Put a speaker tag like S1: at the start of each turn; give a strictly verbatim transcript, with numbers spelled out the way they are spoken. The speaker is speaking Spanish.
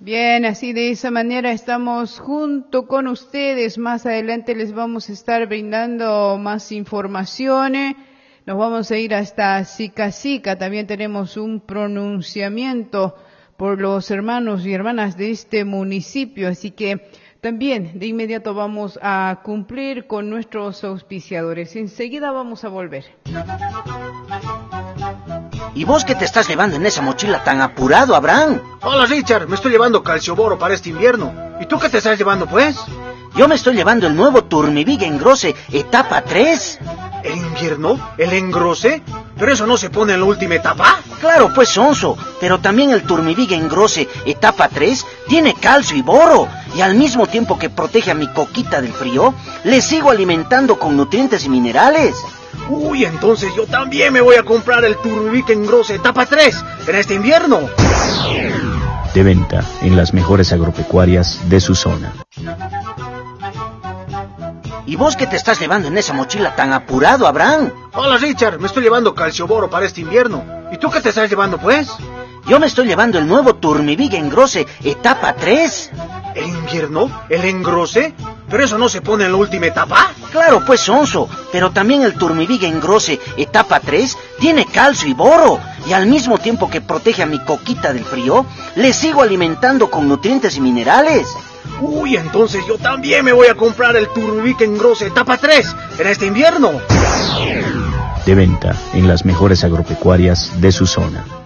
S1: Bien, así de esa manera estamos junto con ustedes. Más adelante les vamos a estar brindando más informaciones. Nos vamos a ir hasta Sica-Sica. También tenemos un pronunciamiento por los hermanos y hermanas de este municipio. Así que también de inmediato vamos a cumplir con nuestros auspiciadores. Enseguida vamos a volver.
S2: ¿Y vos qué te estás llevando en esa mochila tan apurado, Abraham?
S3: Hola, Richard, me estoy llevando calcioboro para este invierno. ¿Y tú qué te estás llevando, pues?
S2: Yo me estoy llevando el nuevo Turmivig Engrose, etapa tres.
S3: ¿El invierno? ¿El engrose? ¿Pero eso no se pone en la última etapa?
S2: Claro, pues, sonso, pero también el Turmivig Engrose, etapa tres, tiene calcio y boro. Y al mismo tiempo que protege a mi coquita del frío, le sigo alimentando con nutrientes y minerales.
S3: Uy, entonces yo también me voy a comprar el Turmivig Engrose etapa tres en este invierno.
S4: De venta en las mejores agropecuarias de su zona.
S2: ¿Y vos qué te estás llevando en esa mochila tan apurado, Abraham?
S3: Hola, Richard, me estoy llevando calcioboro para este invierno. ¿Y tú qué te estás llevando, pues?
S2: Yo me estoy llevando el nuevo Turmivig Engrose, etapa tres.
S3: ¿El invierno? ¿El engrose? ¿Pero eso no se pone en la última etapa?
S2: Claro, pues, sonso, pero también el Turmivig Engrose, etapa tres, tiene calcio y boro. Y al mismo tiempo que protege a mi coquita del frío, le sigo alimentando con nutrientes y minerales.
S3: Uy, entonces yo también me voy a comprar el Turmivig Engrose etapa tres en este invierno.
S4: De venta en las mejores agropecuarias de su zona.